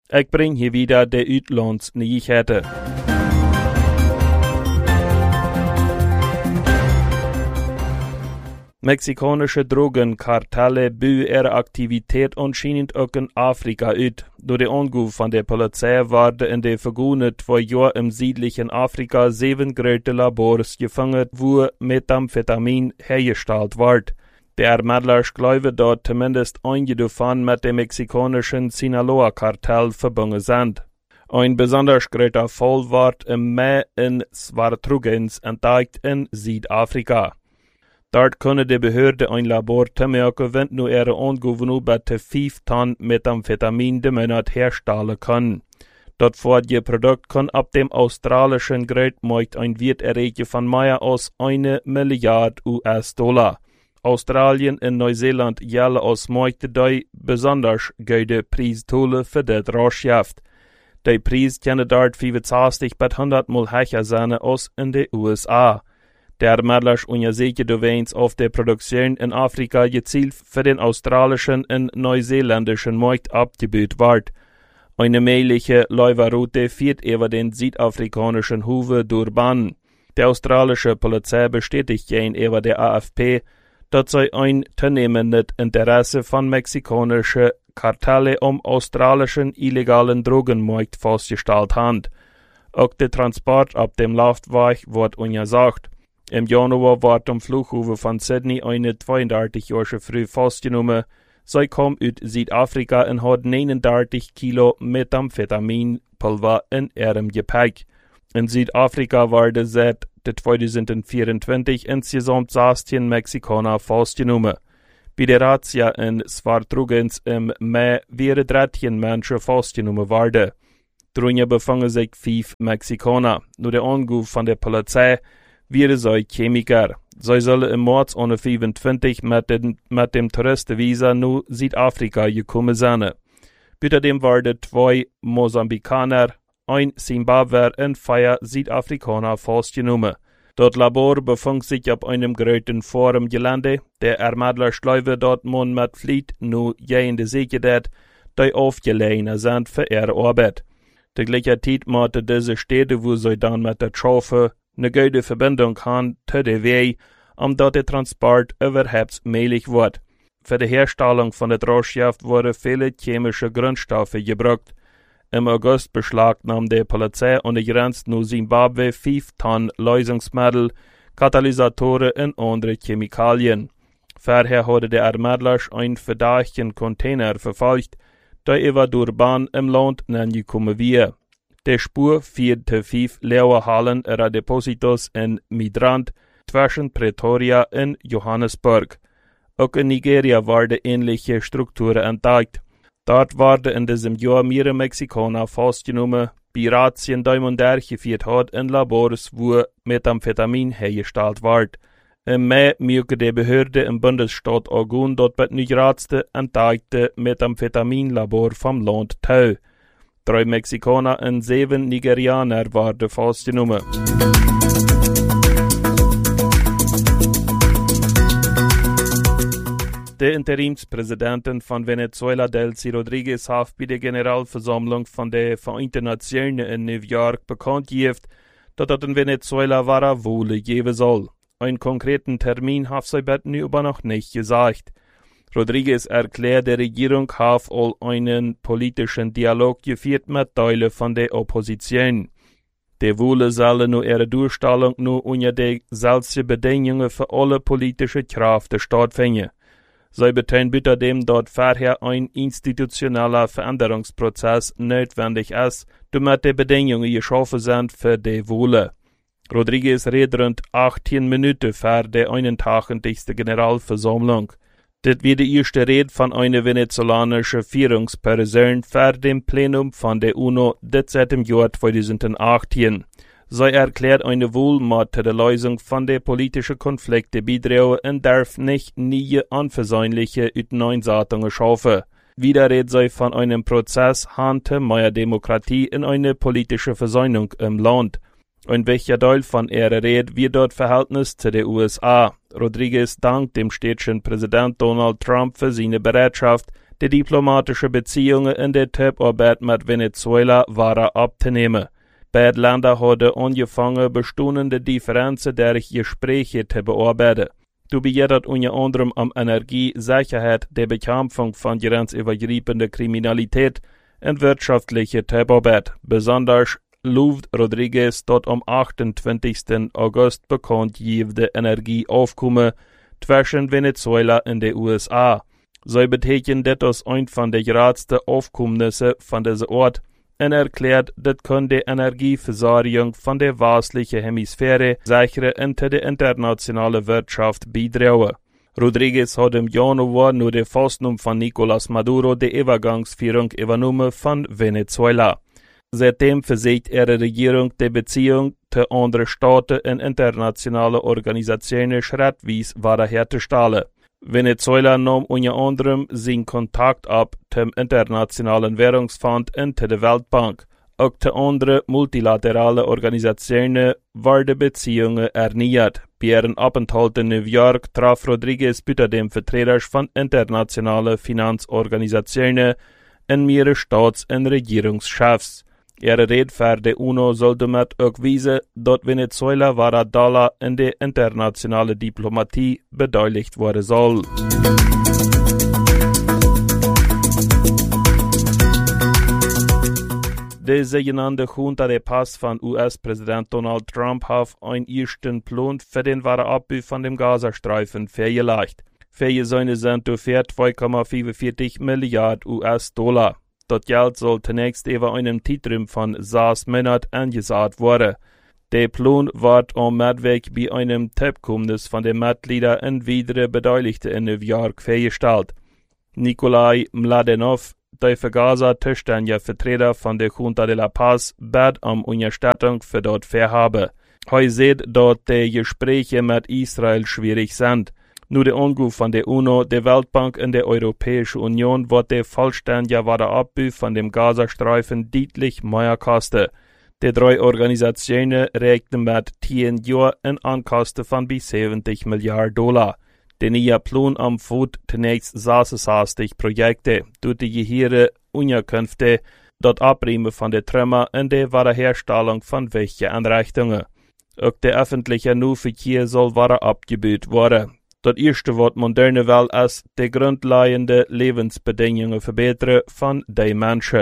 Ich bring hier wieder de Uitlandsnyheter. Mexikanische Drogenkartelle bühen ihre Aktivität anscheinend auch in Afrika uit. Door de Anruf van de Polizei werden in de vergangenen 2 Jahren im südlichen Afrika 7 große Labors gefangen, wo Methamphetamin hergestellt wird. Der Ermittler glauben, dass zumindest einige davon mit dem mexikanischen Sinaloa-Kartell verbunden sind. Ein besonders großer Fall wird im Mai in Svartrugens entdeckt in Südafrika. Dort können die Behörden ein Labor temerken, wenn nur ihre Angaben über 5 Tonnen Methamphetamin den Monat herstellen können. Das vorige Produkt kann ab dem australischen Geldmarkt ein Wert erreichen von mehr als 1 Milliarde US-Dollar. Australien und Neuseeland gelten als Märkte, die besonders gute Preistole für das Rohstoff. Der Preis kann dort 65 bis 100 Mal höher sein als in den USA. Der Ermittler untersucht übrigens auf der Produktion in Afrika gezielt für den australischen und neuseeländischen Markt abgebaut wird. Eine mögliche Läuferroute führt über den südafrikanischen Hafen Durban. Die australische Polizei bestätigt gegenüber der AFP, dass sie ein zunehmendes Interesse von mexikanischen Kartellen australischen illegalen Drogenmarkt festgestellt haben. Auch der Transport ab dem Luftweg wird untersucht. Im Januar wird am Flughafen von Sydney eine 32-jährige Frau festgenommen. Sie kam aus Südafrika und hat 39 Kilo Methamphetaminpulver in ihrem Gepäck. In Südafrika werden seit 2024 insgesamt 16 Mexikaner festgenommen. Bei der Razzia in Svartrugens im Mai wären 13 Menschen festgenommen worden. Darunter befinden sich 5 Mexikaner. Nur der Anruf von der Polizei wären sie Chemiker. Sie sollen im März 2025 mit dem Touristenvisa nach Südafrika gekommen sein. Außerdem werden 2 Mosambikaner, 1 Zimbabwer und 4 Südafrikaner festgenommen. Das Labor befindet sich auf einem großen Forum-Gelände. Der Ermittler glaubt, dass man mit Fleet nur jene Sicherheit, die aufgelegen sind für ihre Arbeit. Die gleiche Zeit müssen diese Städte, wo sie dann mit der Schaufel eine gute Verbindung haben zu der Weg, dass der Transport überhaupt möglich wird. Für die Herstellung von der Rohstoff wurden viele chemische Grundstoffe gebraucht. Im August beschlagnahmte die Polizei an der Grenze nach Zimbabwe 5 Tonnen Lösungsmittel, Katalysatoren und andere Chemikalien. Vorher hatte der Ermittler einen verdächtigen Container verfolgt, der über Durban im Land angekommen war. Die Spur führte 5 leere Hallen ihrer Depositos in Midrand zwischen Pretoria und Johannesburg. Auch in Nigeria werden ähnliche Strukturen entdeckt. Dort werden in diesem Jahr mehrere Mexikaner festgenommen, bei Razzien, die man durchgeführt hat in Labors, wo Methamphetamin hergestellt wird. Im Mai merkte die Behörde im Bundesstaat Ogun dort das neueste entdeckte Methamphetaminlabor vom Land tau. 3 Mexikaner und 7 Nigerianer werden festgenommen. Der Interimspräsident von Venezuela, Delcy Rodriguez, hat bei der Generalversammlung von der Vereinten Nationen in New York bekannt gegeben, dass es in Venezuela wahre Wohle geben soll. Einen konkreten Termin hat sie aber aber noch nicht gesagt. Rodriguez erklärt, der Regierung hat all einen politischen Dialog geführt mit Teilen von der Opposition. Die Wohle soll nur ihre Durchstellung nur unter den selben Bedingungen für alle politische Kräfte stattfinden. Sie betonen außerdem, dass vorher ein institutioneller Veränderungsprozess notwendig ist, damit die Bedingungen geschaffen sind für die Wohle. Rodriguez redet rund 18 Minuten vor der 81. Generalversammlung. Das wird die erste Rede von einer venezolanischen Führungsperson vor dem Plenum von der UNO seit dem Jahr 2018. Sie erklärt eine Wohlmat der Lösung von der politischen Konflikte beitragen und darf nicht nie unversöhnliche Auseinandersetzungen schaffen. Wieder redet sie von einem Prozess hin zu mehr Demokratie in eine politische Versöhnung im Land. Ein wichtiger Teil von ihrer Rede wird das Verhältnis zu den USA. Rodriguez dankt dem städtischen Präsident Donald Trump für seine Bereitschaft, Die diplomatische Beziehungen in der Tipparbeit mit Venezuela waren abzunehmen. Beide Länder hadden angefangen, bestehende Differenzen durch Gespräche zu bearbeiten. Du bejettert unter anderem am Energie, Sicherheit, der Bekämpfung von grenzübergreifender Kriminalität und wirtschaftliche Tipparbeit. Besonders Luft Rodriguez dort am 28. August bekannt gewählte Energieaufkommen zwischen Venezuela und den USA. So betekent das ein von der größten Aufkommnisse von diesem Ort und erklärt, das kann die Energieversorgung von der westlichen Hemisphäre sichern und die internationale Wirtschaft beitragen. Rodriguez hat im Januar nur die Festnahme von Nicolás Maduro die Übergangsführung übernommen von Venezuela. Seitdem versucht ihre Regierung die Beziehung zu anderen Staaten und internationalen Organisationen schrittweise wiederherzustellen. Venezuela nahm unter anderem seinen Kontakt ab zum Internationalen Währungsfonds und der Weltbank. Auch zu anderen multilateralen Organisationen werden Beziehungen erneuert. Bei ihrem Aufenthalt in New York traf Rodriguez bei dem Vertreter von internationalen Finanzorganisationen und mehrere Staats- und Regierungschefs. Ihre Rede für die UNO soll damit auch weisen, dass Venezuela wahre Dollar in der internationalen Diplomatie beteiligt werden soll. Die sogenannte Junta de Paz von US-Präsident Donald Trump hat einen ersten Plan für den Wiederaufbau von dem Gazastreifen vorgelegt. Vorgesehen sind dafür 2,45 Milliarden US-Dollar. Das Geld soll zunächst über einen Zeitraum von 6 Monaten angesagt werden. Der Plan wird am Mittwoch bei einem Tippkommnis von den Mitgliedern und weiteren Beteiligten in New York vorgestellt. Nikolai Mladenov, der für Gaza zuständige Vertreter von der Junta de la Paz, bat um Unterstützung für das Vorhaben. Er sieht, dass die Gespräche mit Israel schwierig sind. Nur der Anruf von der UNO, der Weltbank und der Europäischen Union wird der vollständige Wiederaufbau von dem Gazastreifen deutlich mehr kosten. Die 3 Organisationen rechnen mit 10 Jahren in Ankosten von bis 70 Milliarden Dollar. Der neue Plan umfasst zunächst 66 Projekte, durch die Gehirne Unterkünfte, das Abräumen von der Trümmer und die Wiederherstellung von wichtigen Einrichtungen. Auch der öffentliche Nahverkehr soll wieder abgebaut werden. Das erste, was moderne will, ist die grundlegenden Lebensbedingungen verbessern von den Menschen.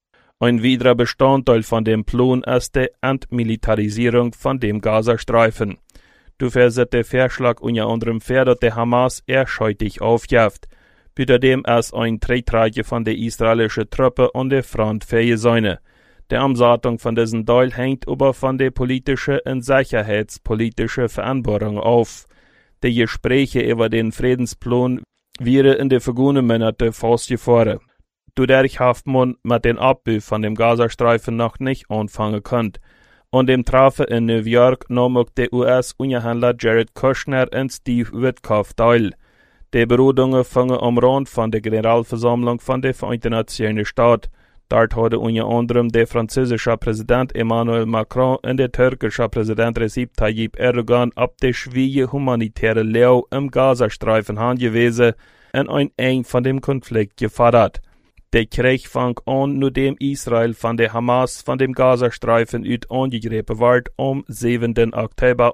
Ein weiterer Bestandteil von dem Plan ist die Entmilitarisierung von dem Gazastreifen. Dafür sieht der Vorschlag unter anderem vor, dass die Hamas ehrscheutig aufjagt. Bei dem ist ein Tretrage von der israelischen Truppe an der Front vorgesehen. Die Umsetzung von diesem Teil hängt aber von der politischen und sicherheitspolitischen Verantwortung auf. Die Gespräche über den Friedensplan wären in den vergangenen Monaten fortgefahren. Dadurch hat man mit dem Abbau von dem Gazastreifen noch nicht anfangen können. An dem Treffen in New York nahm auch der US-Unterhändler Jared Kushner und Steve Witkoff teil. Die Beratungen fangen am Rand von der Generalversammlung von der Vereinten Nationen statt. Dort hatte unter anderem der französische Präsident Emmanuel Macron und der türkische Präsident Recep Tayyip Erdogan ab der schwierige humanitäre Lage im Gazastreifen hingewiesen und ein Ende von dem Konflikt gefordert. Der Krieg fang an, nachdem Israel von der Hamas von dem Gazastreifen aus angegriffen wird, am 7. Oktober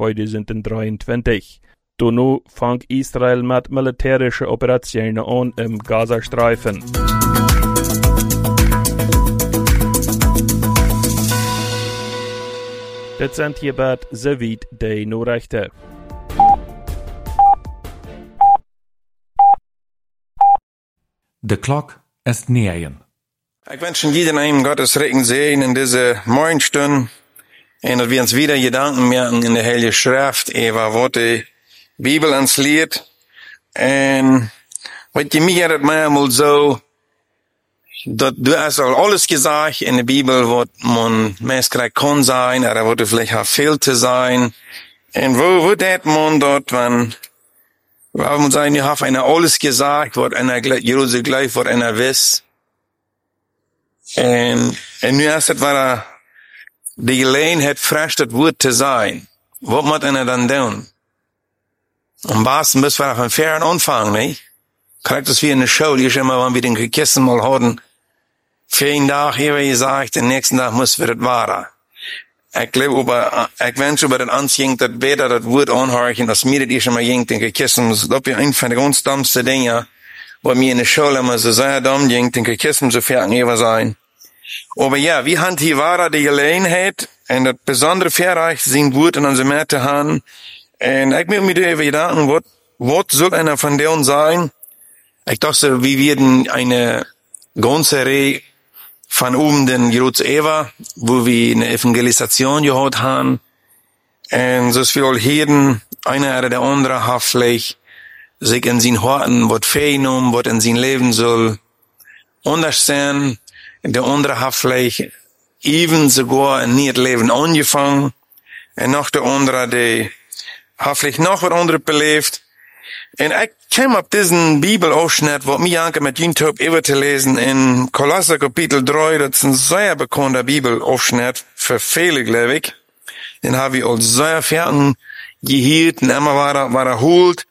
2023. Danach fang Israel mit militärischen Operationen an im Gazastreifen. Das sind hierbei soweit die Nachrichten. The clock ist nähern. Ich wünsche jedem einen Gottes Regen sehen in dieser Morgenstunde und dass wir uns wieder Gedanken machen in der Heilige Schrift über was die Bibel uns lehrt. Und was die mir hat manchmal so, dass du hast alles gesagt in der Bibel, was man meistens kann sein, oder was vielleicht auch viel zu sein. Und wo das man dort, wenn man sagen, ich habe einer alles gesagt, was einer Jerusalem gleich, was einer weiß. Und nu ist es wieder die Gelegenheit, frisch das Wort zu sein. Was muss einer dann tun? Am besten müssen wir von fairen Anfang, nicht? kriegt es wie in der Schule, ich immer, wenn wir den Kissen mal hatten, für einen Tag, hier wie gesagt, den nächsten Tag muss wir das wahren. Ich glaube, ich wünsche über das Anziehen, das besser das Wort anhören, als mir das ich immer ging, den Kissen, das ist ein von den ganz dummsten Dingen, wo mir in der Schule immer so sehr dumm ging, den Kissen so fertig sein. Aber ja, wir haben hier wahre die Gelegenheit, und das besondere Verreich sind Wort in unserer Mitte haben. Und ich will mir darüber gedanken, was soll einer von denen sein? Ich dachte, wir werden eine ganze Reihe von oben den Jerusalem, wo wir eine Evangelisation gehört haben. Und so viel Heden, einer oder der andere hat vielleicht sich in seinen Horten, was fehlen, was in sein Leben soll, unterstehen. Der andere hat vielleicht even sogar ein neues Leben angefangen. Und noch der andere, der hat vielleicht noch was anderes belebt. Und ich kam auf diesen Bibelausschnitt, wo mir Anke mit YouTube über zu lesen, in Kolosser Kapitel 3, das ist ein sehr bekannter Bibelausschnitt, für viele, glaube ich. Den habe ich als sehr fertig gehielt und immer war erholt.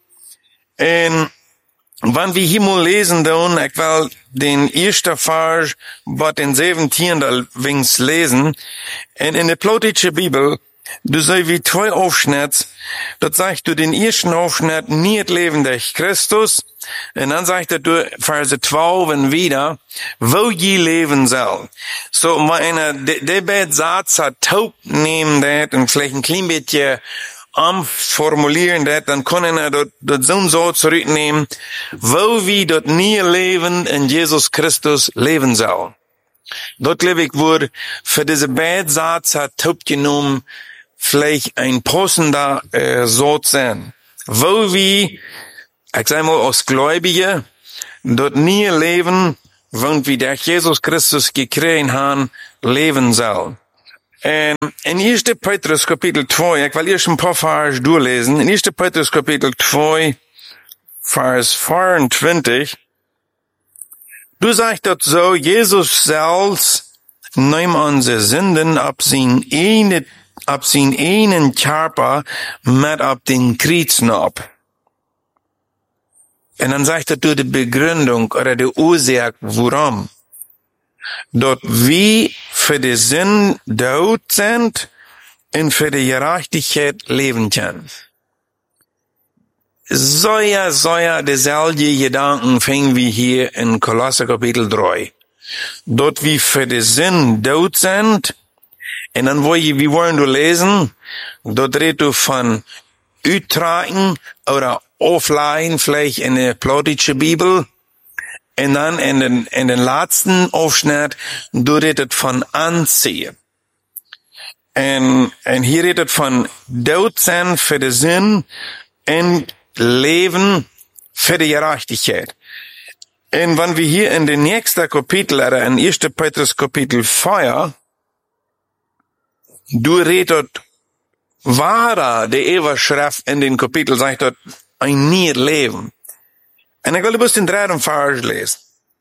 Und wenn wir hier mal lesen, dann, ich will den ersten Vers, was den 17. Wings lesen, und in der Plottische Bibel, du sei wie 2 Aufschnitte, dort sagt du den ersten Aufschnitt, nicht leben durch Christus, und dann sagt du, Verse 12 und wieder, wo je leben soll. So, wenn der Bettsatz hat taub nehmen, dat, und vielleicht ein klein bisschen formulieren, dat, dann können er dort so zurücknehmen, wo wir dort nie leben in Jesus Christus leben soll. Dort, glaube ich, wurde für diese Bettsatz hat taub genommen, vielleicht ein passender Satz sein. Wo wir, ich sag mal, als Gläubige dort nie leben, wenn wir durch Jesus Christus gekriegt haben, leben soll. In 1. Petrus Kapitel 2, ich will erst ein paar Vers durchlesen, in 1. Petrus Kapitel 2, Vers 24, du sagst dort so, Jesus selbst nahm unsere Sünden ab sein einen Körper mit ab den Kreuzen ab. Und dann sagt er durch die Begründung oder die Ursache, warum. Dort wie für die Sinn tot sind und für die Gerechtigkeit leben können. So ja, dieselbe Gedanken finden wir hier in Kolosser Kapitel 3. Dort wie für die Sinn tot sind, und dann wir wollen du lesen, dort redet du von Uttragen oder Aufleihen, vielleicht in der Plottische Bibel. Und dann in den letzten Aufschnitt, du redet von Anziehen. Und hier redet von tot sein für den Sinn und Leben für die Gerechtigkeit. Und wenn wir hier in den nächsten Kapitel, oder in 1. Petrus Kapitel 4, du redet wahrer, die Eva-Schrift in den Kapitel sagt dort, ein neues Leben. Und ich will bloß den 3. Vers lesen.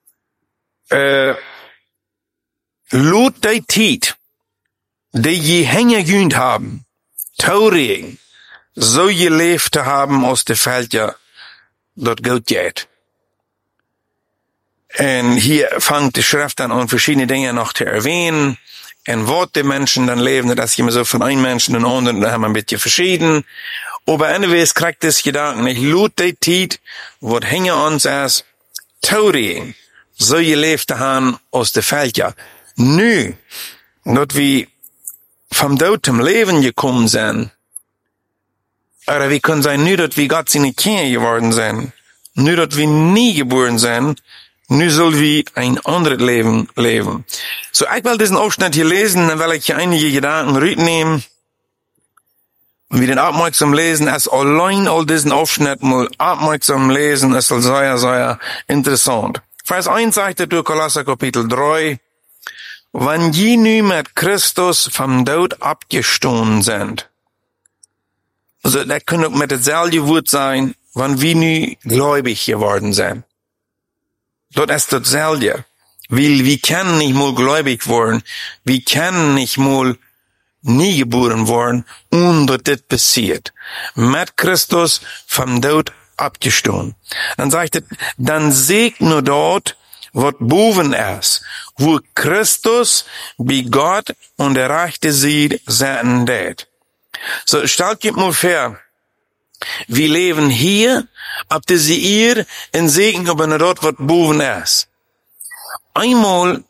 Lot die Zeit, die je hingegünt haben, Taurigen, so gelebt haben aus der Felder, dort Gott geht. Und hier fängt die Schrift dann an, verschiedene Dinge noch zu erwähnen, und wo die Menschen dann leben, das ist immer so von einem Menschen und anderen, da haben wir ein bisschen verschieden. Aber anyways kriegt das Gedanken, ich lud die Zeit, wo hinter uns ist, Taurigen, so gelebt haben aus der Felder. Nu, dort wie vom Tod zum Leben gekommen sind, oder wie können sein, nu dort wie Gott seine Kinder geworden sind, nu dort wie nie geboren sind, nu soll wie ein anderes Leben leben. So, ich will diesen Ausschnitt hier lesen, dann will ich hier einige Gedanken rücknehmen. Und wie den aufmerksam lesen, es allein all diesen Ausschnitt mal aufmerksam lesen, es soll sehr, sehr interessant. Vers 1 sagt er durch Kolosser Kapitel 3, wenn je nu mit Christus vom Tod abgestoßen sind. Also, das könnte auch mit derselbe Wort sein, wenn wir nu gläubig geworden sind. Dort ist dasselbe. Weil wir können nicht mal gläubig worden, wir können nicht mal nie geboren worden, und dort das passiert. Mit Christus vom Tod abgestohlen. Dann sagt er, dann segne dort, wat boven ist, wo Christus bei Gott und der Rechte sieht, sein det. So, stellt euch mal vor, wir leben hier, ab diese ihr in Segen, aber nicht dort, wat boven ist. Einmal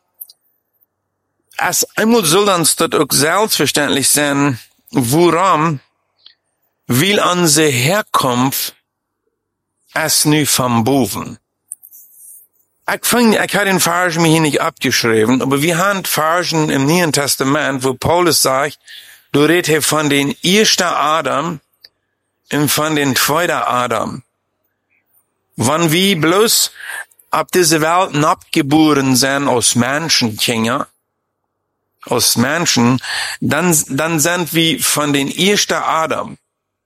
soll uns das auch selbstverständlich sein, woran will unsere Herkunft es nu von boven. Ich habe den Versen mir hier nicht abgeschrieben, aber wir haben Versen im Neuen Testament, wo Paulus sagt, du redest von den ersten Adam und von den zweiten Adam. Wenn wir bloß ab dieser Welt abgeboren sind aus Menschenkinder, aus Menschen, dann sind wir von den ersten Adam.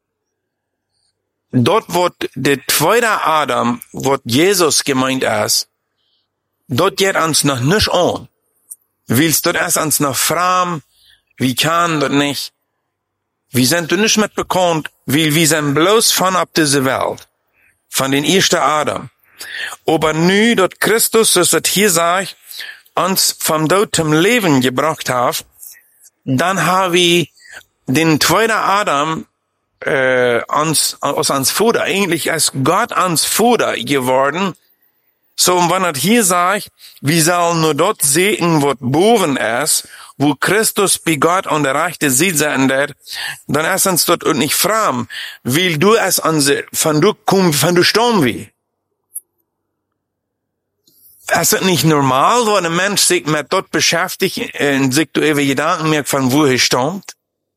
Dort wird der zweite Adam, wird Jesus gemeint ist, dort geht uns noch nicht an. Willst dort erst uns noch fragen, wie kann das nicht? Wir sind nicht mit bekannt, weil wir sind bloß von ab dieser Welt, von den ersten Adam. Aber nu, dort Christus, so das hier sagt, uns vom Tod zum Leben gebracht hat, dann haben wir den zweiten Adam aus ans Vater, eigentlich ist Gott ans Vater geworden. So, und wenn er hier sagt, wir sollen nur dort sehen, was boven ist, wo Christus bei Gott und der Rechte sieht sein wird, dann ist uns dort und nicht fragen, will du es von du stammen wie? Es ist nicht normal, wenn ein Mensch sich mit dort beschäftigt und sich über Gedanken merkt, von wo er stammt.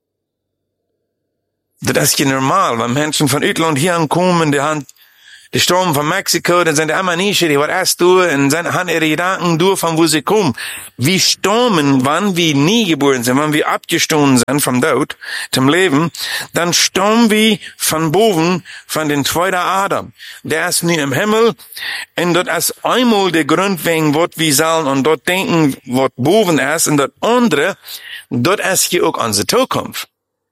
Das ist ja normal, wenn Menschen von Utland hier ankommen, die stammen von Mexiko, dann sind die immer neugierig, was erst du, und haben ihre Gedanken durch, von wo sie kommen. Wir stammen, wann wir nie geboren sind, wenn wir abgestoßen sind vom Tod zum Leben, dann stammen wir von boven, von den zweiten Adam. Der ist nie im Himmel, und dort ist einmal der Grund, wegen was wir sollen und dort denken, was boven ist, und dort andere, dort ist hier auch unsere Zukunft.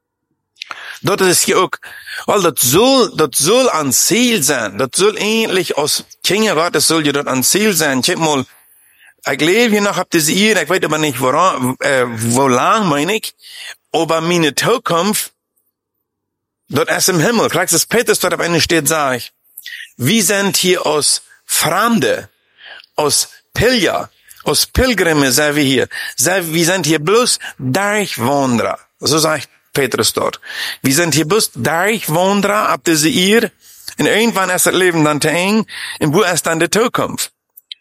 Dort ist hier auch, weil das soll an Ziel sein. Das soll ähnlich aus Kinder Gottes soll ja dort an Ziel sein. Ich lebe hier noch ab diese Ehe, ich weiß aber nicht, wo lang meine ich, aber meine Zukunft, dort ist im Himmel. Gleich das Petrus dort am Ende steht, sag ich, wir sind hier aus Fremde, aus Pilger, aus Pilgrimme sind wir hier. Wir sind hier bloß Durchwanderer. So sagt Petrus dort. Wir sind hier bloß Durchwanderer ab diese Ehe. Und irgendwann ist das Leben dann zu eng. Und wo ist dann die Zukunft?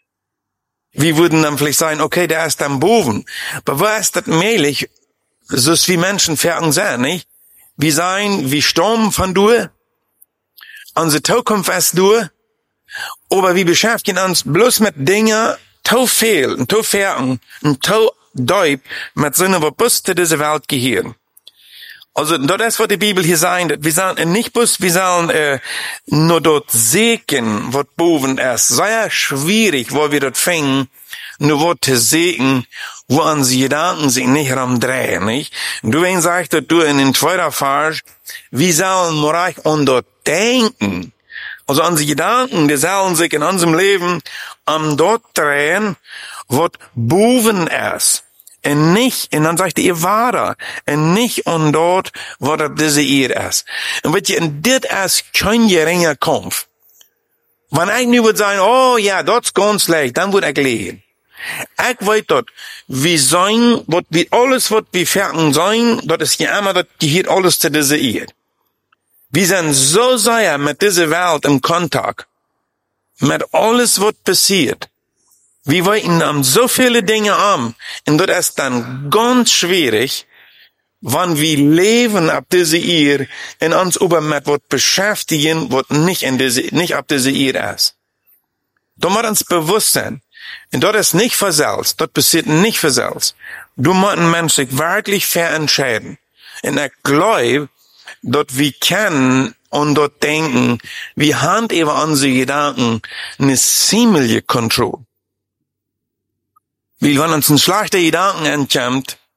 Wir würden dann vielleicht sagen, okay, der ist dann boven. Aber wo ist das möglich? So ist wie Menschen fertig sind, nicht? Wir stammen von du. Unsere Zukunft ist du. Aber wir beschäftigen uns bloß mit Dingen, zu viel, und zu fertig, und zu deut, mit so einer Bewusstheit dieser Welt gehören. Also, das ist, was die Bibel hier sagt. Wir sollen nicht bloß, wir sollen nur dort sehen, was boven ist. Sehr schwierig, wo wir dort fängen, nur was zu sehen, wo unsere Gedanken sich nicht rumdrehen, nicht? Und du sagst, dass du in den zweiten Vers, wir sollen nur reich und dort denken. Also unsere Gedanken, die sollen sich in unserem Leben dort drehen, was boven ist. Und nicht, und dann sagt ihr wahrer, und nicht und dort, wo das diese Ehe ist. Und wenn ihr in dit ist kein geringer Kampf. Wenn ich nu würde sagen, oh ja, das ist ganz schlecht, dann würde ich leben. Ich weiß dort, wir sein, alles, was wir fertig sein, das ist ja immer, das gehört alles zu dieser Ehe. Wir sind so sehr mit dieser Welt im Kontakt, mit alles, was passiert. Wir weiten so viele Dinge an, und das ist dann ganz schwierig, wenn wir leben ab dieser Ehe und uns über mit was beschäftigen, was nicht ab dieser Ehe ist. Da muss uns bewusst sein. Und das ist nicht verselzt, das passiert nicht verselzt. Du musst ein Mensch sich wirklich verentscheiden. Und ich glaube, dass wir kennen und dort denken, wir haben über unsere Gedanken eine ziemliche Kontrolle. Weil wenn uns ein schlechter Gedanken entkommt,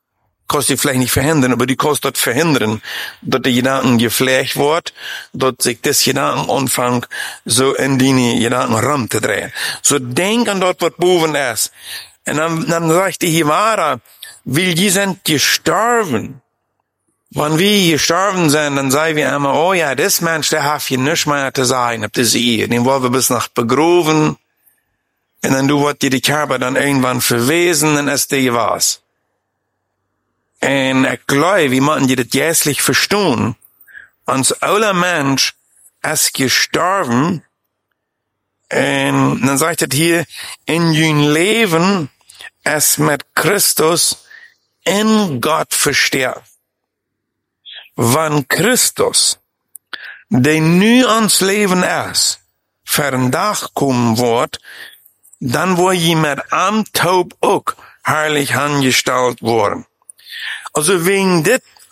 kannst du vielleicht nicht verhindern, aber du kannst dort verhindern, dass der Gedanken gepflegt wird, dass sich das Gedankenumfang so in deine Gedanken rumzudrehen. So denk an dort, was boven ist. Und dann sagt die Hivara, weil die sind gestorben. Wenn wir gestorben sind, dann sagen wir immer, oh ja, das Mensch, der hat hier nichts mehr zu sagen, ob das ihr. Den wollen wir bis nach begraben. Und dann wird dir die Körper dann irgendwann verwesen, dann ist der was. Und ich glaube, wir müssen das jährlich verstehen. Uns aller Mensch ist gestorben. Und dann sagt er hier, in dein Leben ist mit Christus in Gott verstärkt. Wenn Christus, der nu ans Leben ist, für ein Tag kommen wird, dann wird jemand am Taub auch herrlich angestellt worden. Also wegen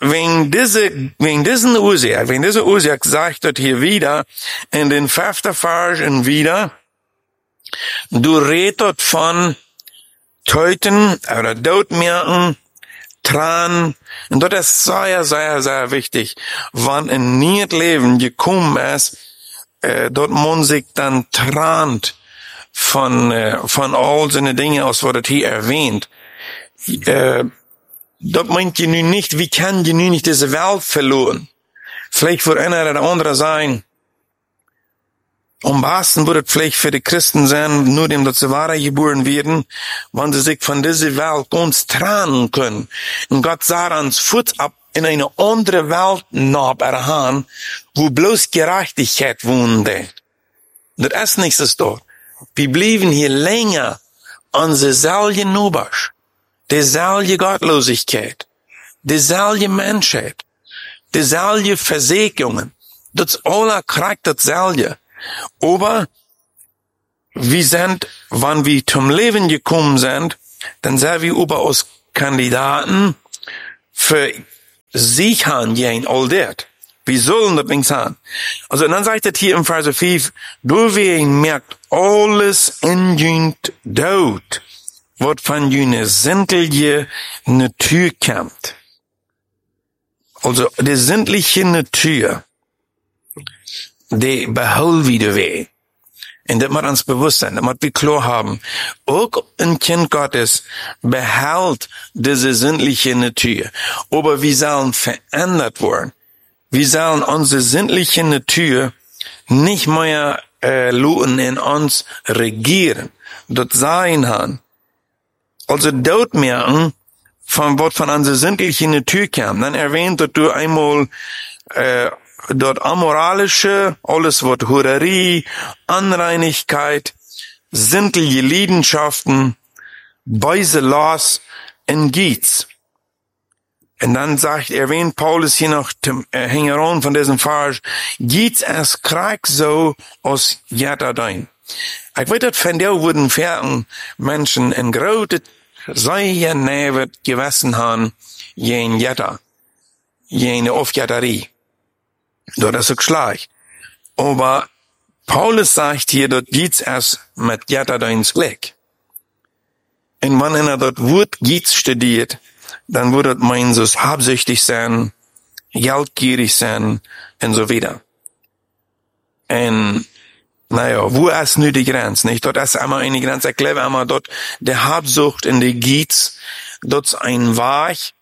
dieser Ursache sagt er hier wieder, in den 5. Vers und wieder, du redest von Töten oder Todmerken, Tran, und das ist sehr, sehr, sehr wichtig. Wenn ein neues Leben gekommen ist, dort man sich dann trant von all seine Dinge aus, was hier erwähnt. Dort meint ihr nun nicht, wie kann ihr nun nicht diese Welt verloren? Vielleicht für einer oder andere sein, am besten würde es vielleicht für die Christen sein, nur dem, dass sie wahre geboren werden, wenn sie sich von dieser Welt ganz trennen können. Und Gott sah uns Fuß ab in eine andere Welt nach erhan, wo bloß Gerechtigkeit wohnt. Das ist nichts dort. Wir blieben hier länger an derselbe Nubasch, derselbe Gottlosigkeit, derselbe Menschheit, derselbe Versägungen. Das alle kriegt dasselbe. Aber wir sind, wenn wir zum Leben gekommen sind, dann sind wir über uns Kandidaten für sich gehen, all das. Wir sollen das nicht haben. Also dann sagt er hier im Vers 5, du wen merkt alles in jünt Tod, was von jüne sinnliche Natur kommt. Also die sinnliche Natur, die behält wieder weh. Und das muss uns bewusst sein, das muss wir klar haben. Auch ein Kind Gottes behält diese sinnliche Natur. Aber wir sollen verändert werden. Wir sollen unsere sinnliche Natur nicht mehr lassen in uns regieren. Dort sein haben. Also dort merken, von was von unserer sinnlichen Natur kam. Dann erwähnt, dass du einmal dort amoralische, alles wird Hurerie, Anreinigkeit, sinnliche Leidenschaften, böse Los und Geiz. Und dann erwähnt Paulus hier noch, hängeron von diesem Vers, Geiz es krieg so aus Jatadein. Ich weiß, dass von der wurden fertigen Menschen in große, sehr nähe gewessen haben, jen Jata, jene Aufjatarie. Dort ist es gleich. Aber Paulus sagt hier, dort geht's erst mit Jatadeins Blick. Und wenn einer dort Wort geht's studiert, dann würde man so habsüchtig sein, geldgierig sein, und so weiter. Und, naja, wo ist nur die Grenze, nicht? Dort ist einmal eine Grenze, ich glaube einmal dort, der Habsucht in die Geiz, dort ist ein Weg,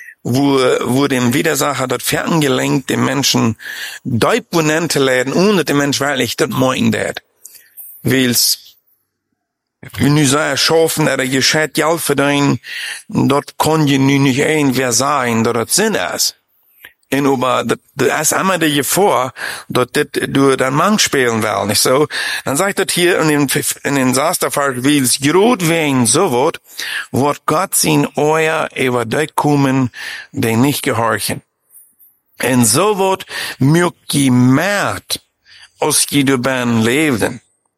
wo dem Widersacher dort ferngelenkt, dem Menschen Deubonente läden, ohne dem Mensch wirklich dort moin dat. Weil's, wie nu sei schaffen, oder gescheit Geld verdienen, dort kann je nu nicht irgendwer sein, dort Sinn ist. Und aber, das ist einmal die Gefahr, dass du dann Mann spielen willst, nicht so? Dann sagt das hier in den Sasterfall, wie es gerot wegen so wird Gott sein Euer über die kommen, die nicht gehorchen. Und so wird mir gemerkt, aus die du ben lebten.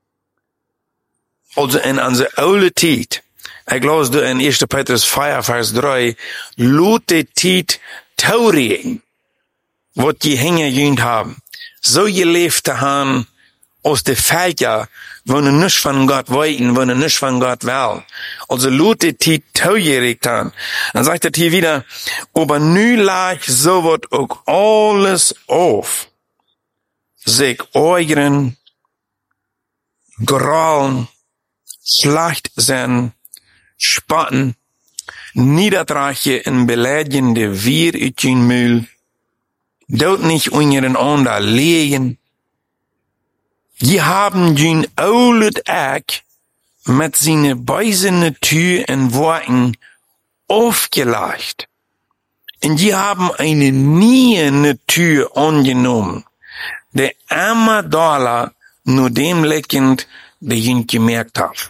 Also in unserer alte Zeit, ich glaube, du in 1. Petrus 4, Vers 3, lud die Zeit taurigen, was die Hänge jünd haben. So gelebt haben aus der Völker, wo ne nicht von Gott wollten, wo ne nicht von Gott will. Also Leute, die taugerig haben. Dann sagt er hier wieder, aber nu lag so wird auch alles auf. Sich euren Grollen, Schlacht sein, Spatten, Niedertrache in beleidigende Wir uit je Mühl, dort nicht unseren Ander legen. Die haben jün oulet Eck mit seine beisene Tür in Worten aufgelegt. Und die haben eine nie Tür angenommen. Der arme Dollar nur dem leckend, der jün gemerkt hat.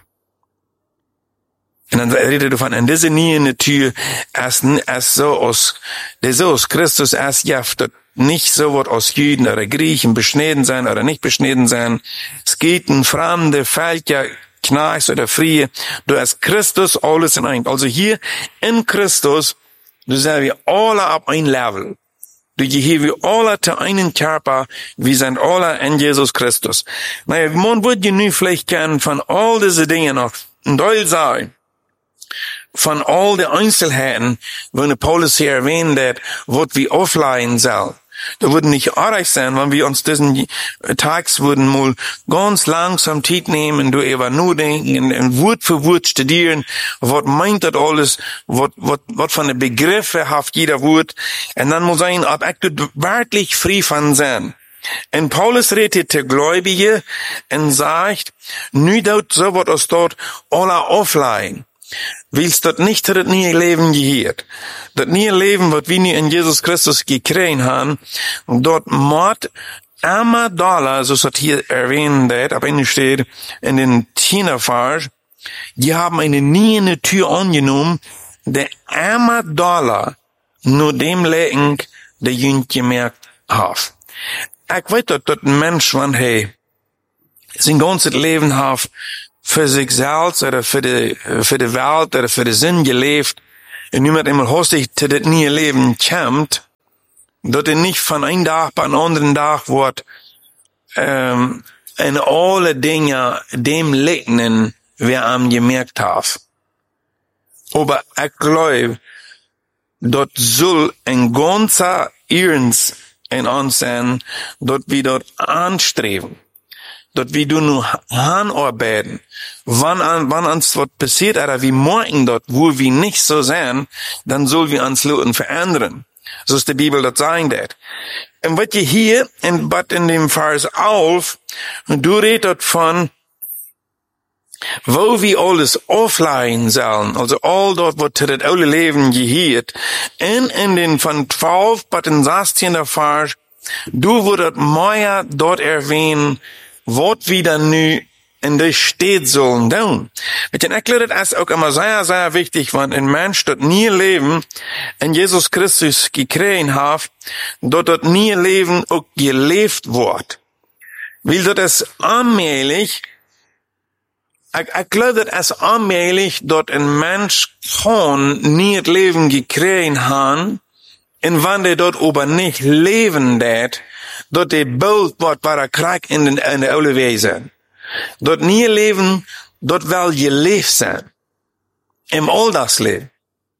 Und dann redet er von, und diese nie eine Tür, als so aus Christus, als jaftet, nicht so wird aus Juden oder Griechen beschnitten sein oder nicht beschnitten sein. Es geht ein Fremde, Völker, Knechts oder Frie. Du hast Christus alles in einem. Also hier in Christus, du sind wir alle auf ein Level. Du gehst wir alle zu einem Körper. Wir sind alle in Jesus Christus. Naja, man würde nu vielleicht kennen von all diese Dinge noch ein Teil sein. Von all den Einzelheiten, wenn Paulus hier erwähnt hat, was wir aufleihen soll. Da würden nicht arg sein, wenn wir uns diesen Tags würden mal ganz langsam Zeit nehmen, du über nur denken, und Wort für Wort studieren, was meint das alles, was von den Begriffen hat jeder Wort, und dann muss sein, ob ich wirklich frei von sein. Und Paulus redet der Gläubige und sagt, nu dort so was aus dort alle aufleihen. Willst das nicht das neue Leben gehört. Das neue Leben, was wir in Jesus Christus gekriegt haben, dort mord armer Dollar, so ist hier erwähnt, aber Ende steht in den 10. Vers, die haben eine nie Tür angenommen, der armer Dollar nur dem legen, der jüngst gemerkt hat. Ich weiß, dass ein Mensch, wenn hey, sein ganzes Leben hat, für sich selbst oder für die Welt oder für den Sinn gelebt und niemand immer hostig zu das neue Leben kommt, dass nicht von einem Tag bei einem anderen Tag wird in alle Dinge dem legnen, wer am gemerkt hat. Aber ich glaube, dort soll ein ganzer Ernst in uns sein, dort wir dort anstreben. Dort wie du nur anarbeiten, wann uns was passiert, oder wie morgen dort, wo wir nicht so sein, dann soll wir uns Leuten verändern. So ist die Bibel dort sagen, das. Und was ihr hier, in dem Vers auf, du redest von, wo wir alles aufleihen sollen, also all dort, wo zu das alte Leben gehört, und in den von 12, bei den 16. Vers, du würdest mehr dort erwähnen, was wir dann nu in der Stadt sollen tun. Mit den erklärt es auch immer sehr, sehr wichtig, wenn ein Mensch dort nie Leben in Jesus Christus gekriegt hat, dort nie Leben auch gelebt wird. Weil dort es allmählich, ich glaube, es allmählich dort ein Mensch kann nie Leben gekriegt haben, und wenn der dort aber nicht leben wird, dort der Bild wird bei der Krieg in der Aule Wesen. Dort nie leben, dort will gelebt sein. Im all das Leben.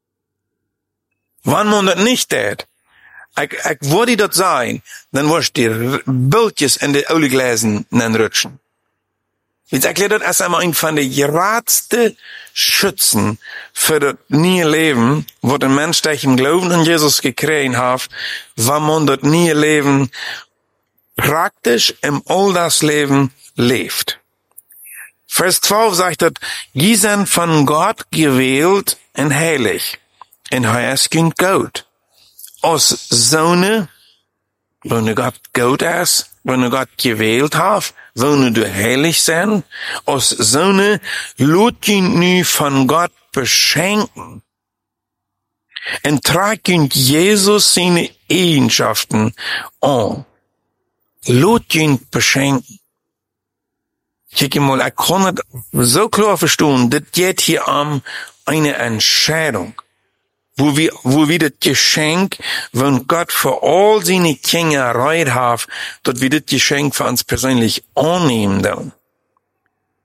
Wenn man das nicht tät, ich würde dort sein, dann wirst du die Bildjes in der Aule Gläsen rutschen. Jetzt erklärt das als einmal ein von der geradsten Schützen für das nie Leben, wo der Mensch durch im Glauben an Jesus gekriegt hat, wenn man das nie Leben praktisch im all das Leben lebt. Vers 12 sagt das, die sind von Gott gewählt und heilig. Und er ist kein Gott. Aus Sonne, wenn Gott Gott ist, wenn Gott gewählt hat, wenn du heilig sein, aus Sonne, lut ihn nu von Gott beschenken. Und tragt ihn Jesus seine Eigenschaften an. Lut ihn beschenken. Kijk mal, ich kann es so klar verstehen, das geht hier um eine Entscheidung. Wo wir das Geschenk, wenn Gott für all seine Kinder Reut hat, dass wir das Geschenk für uns persönlich annehmen dann.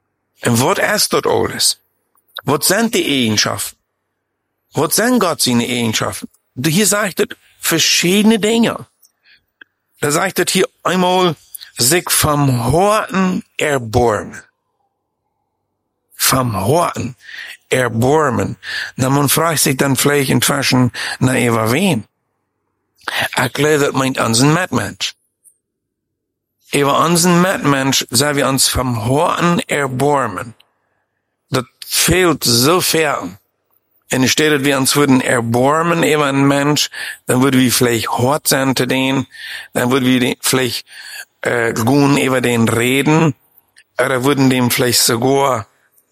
Und was ist dort alles? Was sind die Eigenschaften? Was sind Gott seine Eigenschaften? Hier sagt es verschiedene Dinge. Da sagt es hier einmal, sich vom Horten erbarmen. Vom Horten erbarmen. Na, man fragt sich dann vielleicht inzwischen, na, über wen? Ich glaube, das meint unseren Mitmensch. Über unseren Mitmensch sollen wir uns vom Horten erbarmen. Das fehlt so fern. Und statt dass wir uns würden erbarmen über einen Mensch, dann würden wir vielleicht hart sein zu denen, dann würden wir vielleicht gut über den reden, oder würden dem vielleicht sogar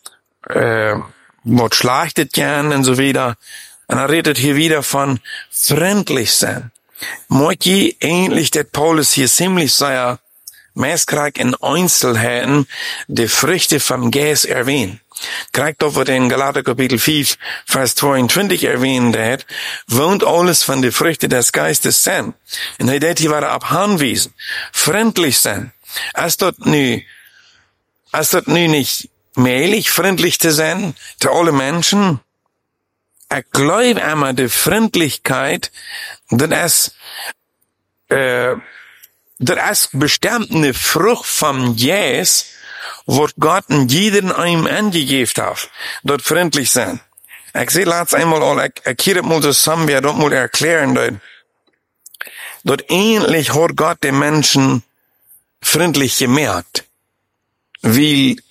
was schlachtet gern und so weiter. Und er redet hier wieder von freundlich sein. Moiki ähnlich der Paulus hier ziemlich sehr meistens in Einzelheiten die Früchte vom Geist erwähnt. Kriegt doch, was in Galater Kapitel 5, Vers 22 erwähnt hat, wohnt alles von den Früchten des Geistes sein. Und er hat hier weiter abhanwiesen. Freundlich sein. Als dort nu nicht mählich freundlich zu sein, zu alle Menschen. Ich glaube einmal, die Freundlichkeit, das ist bestimmt eine Frucht vom Jes, was Gott in jedem einem angegeben hat, dort freundlich sein. Ich sehe, lass einmal, ich hier mal zusammen, wir dort mal erklären, dort ähnlich hat Gott den Menschen freundlich gemerkt. Will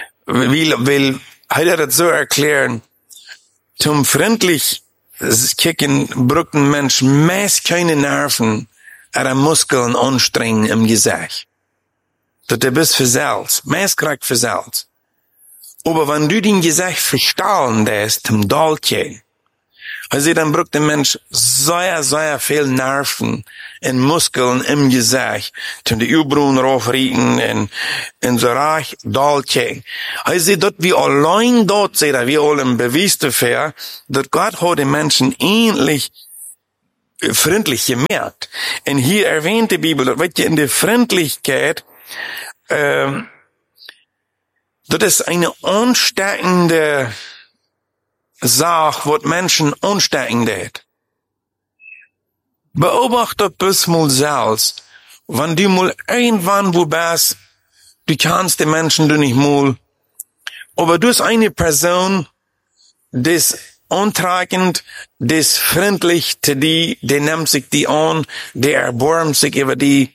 hat er das so erklären, zum freundlich kicken, braucht ein Mensch meist keine Nerven, oder Muskeln anstrengen im Gesicht. Dat er bist versalzt, meist kriegt versalzt. Aber wenn du den Gesicht verstahlen lässt, zum Daltje, also dann braucht der Mensch sehr, sehr viel Nerven und Muskeln im Gesicht, zum die Übrungen raufrieten und so reich Daltje. Also dort wie allein dort seht er, wie alle im Beweis dafür, dass Gott hat den Menschen ähnlich freundlich gemerkt. Und hier erwähnt die Bibel, dass in der Freundlichkeit das ist eine ansteckende Sache, was Menschen ansteckend hat. Beobachte bis mal selbst, wenn du mal irgendwann wo bist, du kannst den Menschen du nicht mal, aber du bist eine Person, die ist antragend, die ist freundlich zu dir, die nimmt sich die an, die erbarmt sich über die.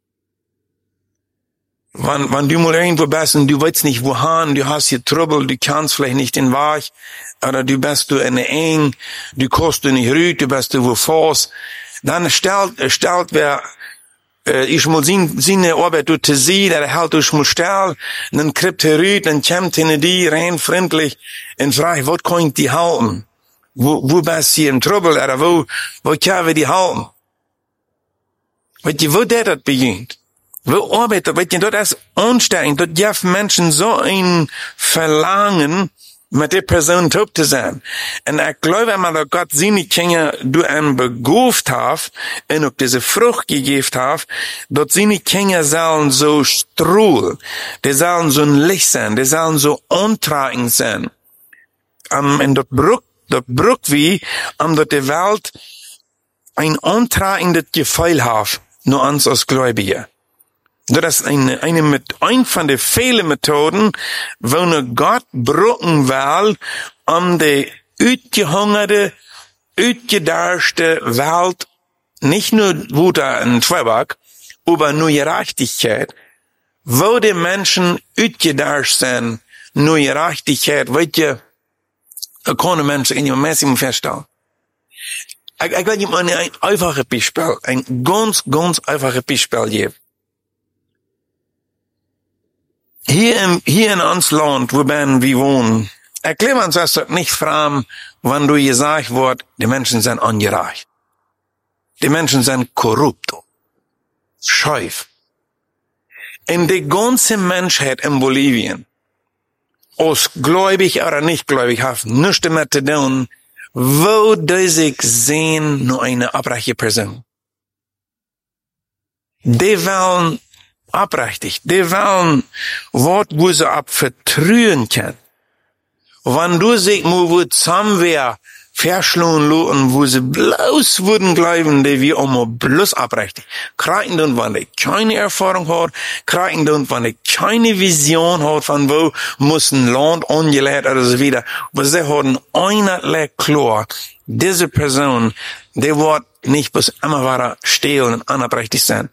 Wenn du mal irgendwo bist und du weißt nicht wohin, du hast hier Trouble, du kannst vielleicht nicht in Weg, oder du bist du in eng, du kommst du nicht rüt, du bist du wo fast, dann stellt wer, ich mal seine Arbeit du zu sehen, der hält ich mal still, dann kriegt er rüt, dann kommt hinter die rein freundlich und fragt, was kann ich die halten? Wo bist du hier in Trouble, oder wo können wir die halten? Weißt du, wo der das beginnt? Wo arbeitet, weißt du, das ist ansteckend, dort gibt Menschen so ein Verlangen, mit der Person top zu sein. Und ich glaube immer, dass Gott seine Kinder durch einen begabt hat, und auch diese Frucht gegeben hat, dass seine Kinder sollen so strahlen, die sollen so ein Licht sein, die sollen so antragend sein. Und dort braucht wie, dort die Welt ein antragendes Gefühl hat, nur uns als Gläubige. Das ist eine von den vielen Methoden, wo Gott brauchen will, die uitgehungerte, uitgedarschte Welt, nicht nur Wuta und Zweiback, aber nur Gerechtigkeit, wo die Menschen uitgedarscht sind, nur Gerechtigkeit, weißt du, keine Menschen in ihrem Mäßigen feststellen. Ich will dir mal ein einfaches Beispiel, ein ganz, ganz einfaches Beispiel geben. Hier in uns Land, wo wir wohnen, erklären wir uns das nicht fragen, wenn du gesagt wird, die Menschen sind ungerecht. Die Menschen sind korrupt, scheuf. In die ganze Menschheit in Bolivien, aus gläubig oder nicht gläubig, hat nichts damit zu tun, wo die sich sehen, nur eine abreiche Person. Die wollen abrechtig. Die wollen Wort, wo sie ab vertrühen können. Wenn du sich mal wo zusammenwehr verschlungen loten, wo sie bloß würden glauben, die wir immer bloß abrechtig. Kriegen dann, wenn die keine Erfahrung hat, kriegen dann, wenn die keine Vision hat, von wo muss ein Land angelegt oder so wieder. Aber sie haben einerlei klar, diese Person, die wird nicht bis immer weiter stehlen und unabrechtig sein.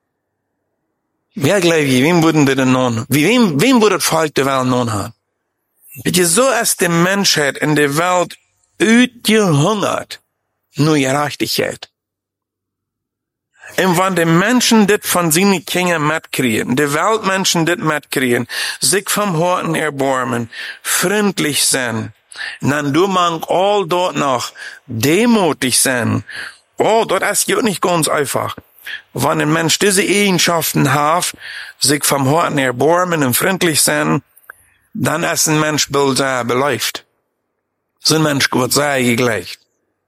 Wer glaubt ihr, wem würden die denn nun, wem würde das Volk der Welt nun haben? Weet je, so als die Menschheit in der Welt uitgehungert, nur Gerechtigkeit. Und wenn die Menschen das von seinen Kindern mitkriegen, die Weltmenschen das mitkriegen, sich vom Herzen erbarmen, freundlich sein, dann du man all dort noch demutig sein. Oh, das ist ja nicht ganz einfach. Wenn ein Mensch diese Eigenschaften hat, sich vom Herzen erbarmen und freundlich sein, dann ist ein Mensch sehr beläuft. So ein Mensch wird sehr gegleicht.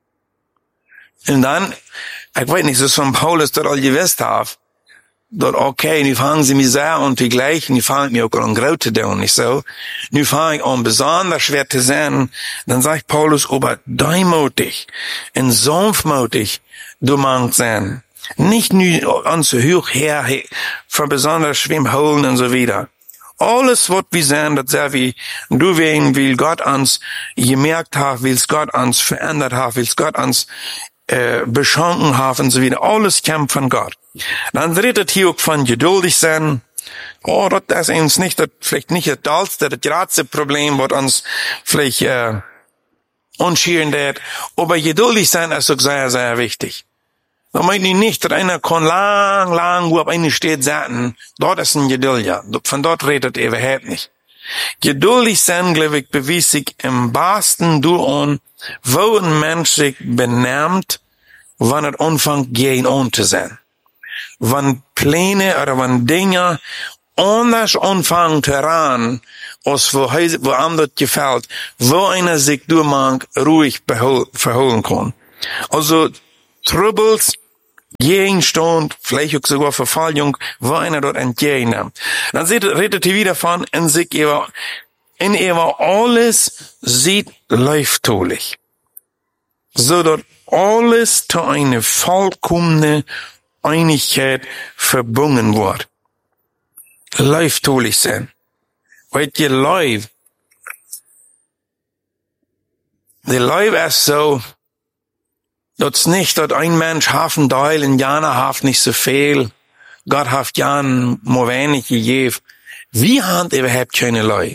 Und dann, ich weiß nicht, so von Paulus das all gewusst hat, dort okay, nu fangen sie mich sehr an zu gleichen, nu fangen mich auch an groß zu tun, nicht so. Nu fange ich an besonders schwer zu sein, dann sagt Paulus, aber demutig und sanftmutig du magst sein. Nicht nur an so hoch her, für besonders Schwimmholen und so wieder. Alles, was wir sehen, das sehr wie du wegen, will Gott uns gemerkt haben, will Gott uns verändert haben, will Gott uns beschenken haben und so wieder. Alles kommt von Gott. Dann redet hier auch von geduldig sein. Oh, das ist uns nicht, das vielleicht nicht das dollste, das größte Problem, was uns vielleicht unschieren wird. Aber geduldig sein ist auch sehr, sehr wichtig. Da meint ich nicht, dass einer kann lang, wo auf einer steht, sagen, dort ist ein Geduld, ja. Von dort redet er überhaupt nicht. Geduldig sein, glaube ich, bewies sich im besten an, wo ein Mensch sich benimmt, wann er anfängt, gegen on zu sein. Wann Pläne oder wann Dinge anders anfangen zu ran, als wo einem das gefällt, wo einer sich durch mag, ruhig verholen kann. Also, Troubles, Gegenstand, vielleicht auch sogar Verfallung, wo einer dort entgegennimmt. Dann redet er wieder von, in sich in alles sieht läuftolig. So dort alles zu eine vollkommene Einigkeit verbunden wird. Läuftolig sein. Weil die Läuf ist so, das nicht, dass ein Mensch haft Teil und Jana haft nicht so viel. Gott haft Jan nur wenig gegeben. Wie hat überhaupt keine Leute?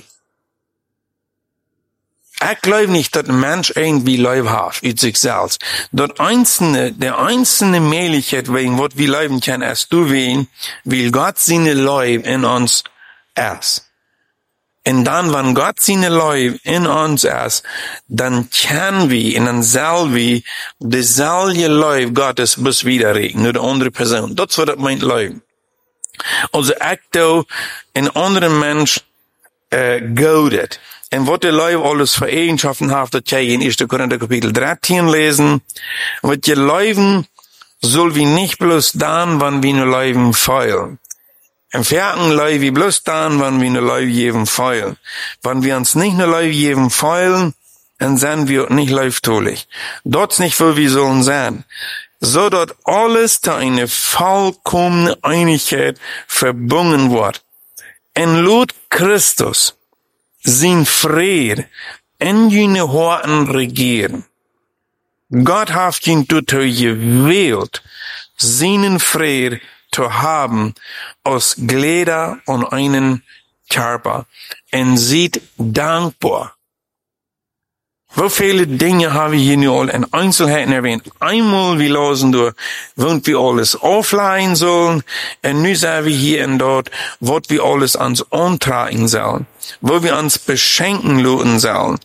Ich glaube nicht, dass ein Mensch irgendwie Leib hat, mit sich selbst. Der einzelne Möglichkeit, wegen was wir leben können, ist du wen, will Gott seine Leib in uns erst. Und dann, wenn Gott seine Leib in uns ist, dann können wir, und dann soll wir, dieselbe Leib Gottes bis wieder regen, nur die andere Person. Das wird mein Leib. Also, ich da, ein anderer Mensch, godet. Und was der Leib alles für Eigenschaften hat, das kann ich in 1. Korinther Kapitel 13 lesen. Was die Leben soll wie nicht bloß dann, wenn wir nur Leben feilen. Im vierten Leib wie bloß dann, wenn wir nur Leib geben feilen. Wenn wir uns nicht nur Leib geben feilen, dann sind wir nicht leibtolig. Dort nicht, wo wir sollen sein. So dort alles zu einer vollkommenen Einigkeit verbunden wird. In Lut Christus sein Friede in jene Horten regieren. Gott hat ihn dazu gewählt, seinen Friede zu haben aus Glieder und einen Körper und sieht dankbar. Wo viele Dinge haben wir hier nur in Einzelheiten erwähnt. Einmal wir losen durch, wo wir alles aufleihen sollen, und nu sagen wir hier und dort, was wir alles ans antragen sollen, wo wir uns beschenken lassen sollen.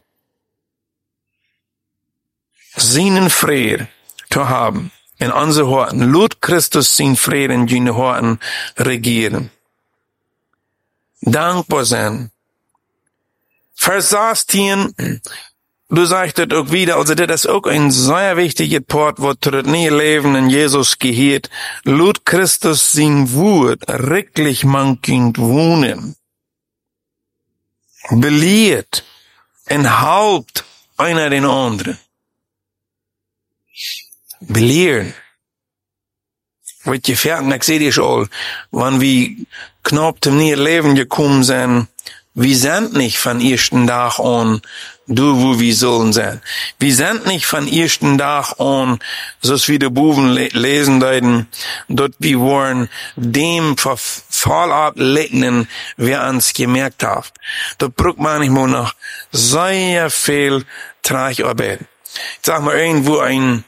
Seinen Frieden zu haben in unsere Horten. Lut Christus sein Frieden in jene Horten regieren. Dankbar sein. Vers 16, du sagst das auch wieder, also das ist auch ein sehr wichtiges Part, was zu das neue Leben in Jesus gehört. Lut Christus sein Wort wirklich man kind wohnen. Belehrt und halbt einer den anderen. Belehren. Wat je verden, ik zei dir al, wann wir knapp zum neuen Leben gekommen sind, wir sind nicht von ersten Tag an, wo wir sollen sein. Wir sind nicht von ersten Tag an, so wie die Buben lesen deuten, dort wir wollen dem Fall leugnen, wer uns gemerkt hat. Dort braucht manchmal noch sehr viel Tragarbeit. Ich sag mal irgendwo ein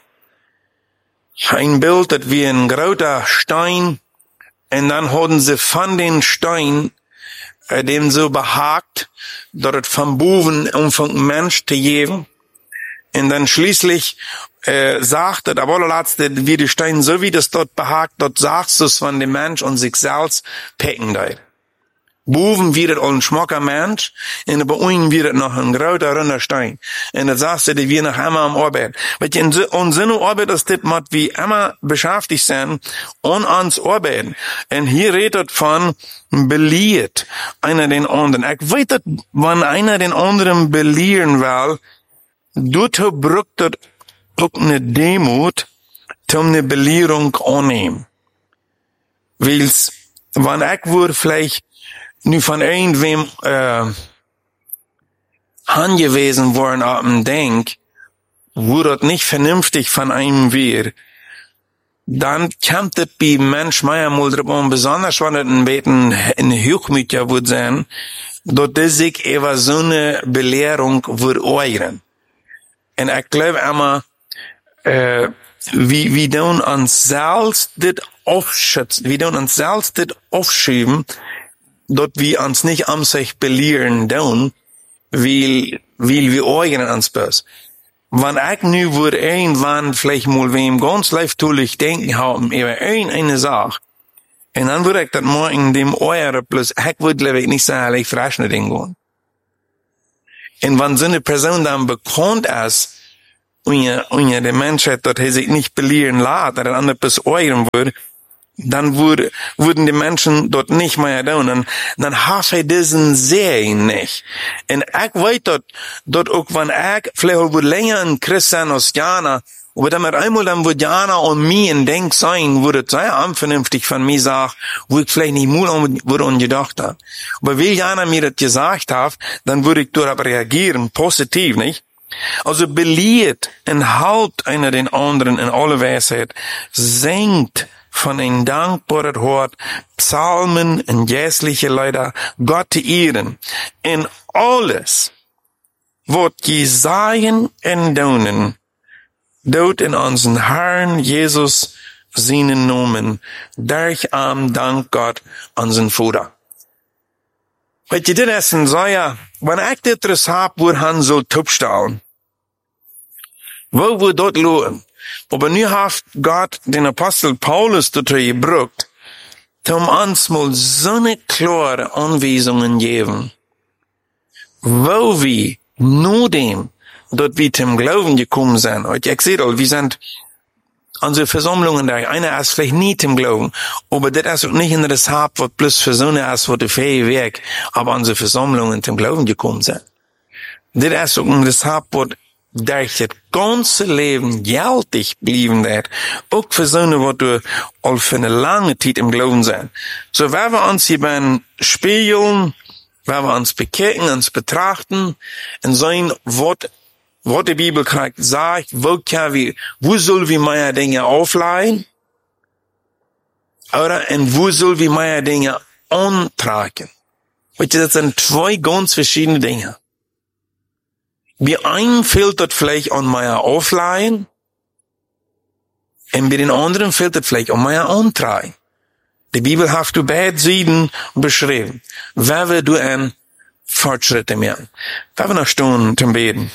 Bild, das wie ein großer Stein, und dann haben sie von den Stein, dem so behagt, dort vom Buben umfängt Mensch zu geben, und dann schließlich sagt er, aber allerletzte, wie die Stein, so wie das dort behagt, dort sagst du es von dem Mensch und sich selbst pecken dort. Boven wird es ein schmacker Mensch, und bei uns wird es noch ein großer, runder Stein. Und das sagst du, die wir noch einmal am Arbeit. Weil in unserer Arbeit ist das, was wir immer beschäftigt sind, und ans Arbeiten. Und hier redet von belehrt einer den anderen. Ich weiß, dass, wenn einer den anderen belehren will, dort braucht das auch eine Demut, um eine Belehrung annehmen. Weil's, wenn ich wohl vielleicht nu von irgendwem angewiesen worden auf ein Denk, wo das nicht vernünftig von einem wäre, dann kommt das bei Mensch manchmal drauf an, besonders wenn das ein bisschen ein Hochmütiger wird sein, dass das sich über so eine Belehrung wird äußern. Und ich glaube immer, wir tun uns selbst das aufschützen, wir tun uns selbst das aufschieben, dort wir uns nicht am sich belehren tun, weil wir äußern uns böse. Wenn ich nu würde irgendwann vielleicht mal wem ganz leiftulich denken haben über eine Sache, und dann würde ich das morgen dem äußern, plus ich würde nicht sagen, ich verrechne den gehen. Und wenn so eine Person dann bekannt ist, unter der Menschheit, dass er sich nicht belehren lässt, dass er andere bis äußern würde, dann würden die Menschen dort nicht mehr tun. Dann hasse ich diesen Sehen nicht. Und ich weiß dort auch, wenn ich vielleicht wohl länger ein Christ sein als Jana, aber dann mit einmal dann wird Jana und mir ein Denk sein, würde es sehr unvernünftig von mir sagen, wo ich vielleicht nicht mal gedacht habe. Aber weil Jana mir das gesagt hat, dann würde ich darauf reagieren, positiv, nicht? Also belehrt und halbt einer den anderen in alle Weisheit, singt von ein dankbarer Hort, Psalmen und jässliche Lieder, Gott zu ehren. In alles, was je sagen und tun, dort in unseren Herrn Jesus seinen Namen, durch am Dank Gott unseren Vater. Weet je, dit is een zaja, wanneer ik dit dus heb, wordt han zo topstaan. Wo wordt dat lopen? Aber nu hat Gott den Apostel Paulus dazu gebraucht, um uns mal so eine klare Anweisungen geben, wo wir nur dem, dort wir zum Glauben gekommen sind. Und ich sehe all, wir sind unsere Versammlungen da, einer ist vielleicht nie zum Glauben, aber das ist auch nicht interessant, was bloß für so eine ist, was der fähige Weg, aber unsere Versammlungen zum Glauben gekommen sind. Das ist auch interessant, was durch das ganze Leben gültig blieben wird, auch für so eine, was du all für eine lange Zeit im Glauben sind. So, wenn wir uns hier beim Spiegeln, wenn wir uns bekehren, uns betrachten, und sehen, was die Bibel sagt, wo soll wir meine Dinge aufleihen? Oder, und wo soll wir meine Dinge antragen? Das sind zwei ganz verschiedene Dinge. Bei einem fehlt das vielleicht an meiner Aufleihen, und bei den anderen fehlt das vielleicht an meiner Antragen. Die Bibel hat du beide Seiten beschrieben. Wer will du einen Fortschritt mehr? Wer will noch Stunden zum Beten?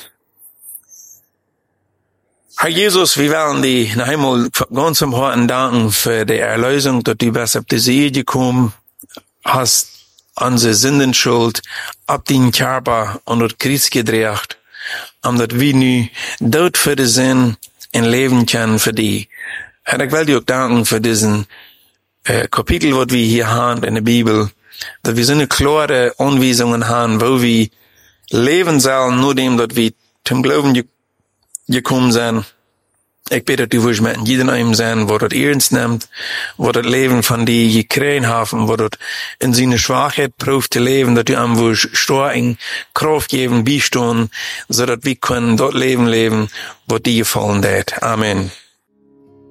Herr Jesus, wir wollen dir noch einmal ganz im Herzen danken für die Erlösung, dass du bist auf diese Erde gekommen hast, unsere Sündenschuld ab den Körper und das Kreuz gedreht. omdat we nu dood voor de zin en leven kunnen voor die. En ik wil je ook danken voor diesen kapitel, wat we hier haben in de Bibel, dat we zo'n klare aanwijzingen haben, wo we leven zullen, nur dem, dat we zum Glauben gekommen zijn. Ik bid dat u voor met jeden einem zijn, wat het ernst neemt, wat het leven van die gekregen hebben, wat het in zijn Schwachheit proeft te leven, dat u hem voor starken Kraft geven, bijstaan, zodat we kunnen dat leven, wat die gefallen deed. Amen.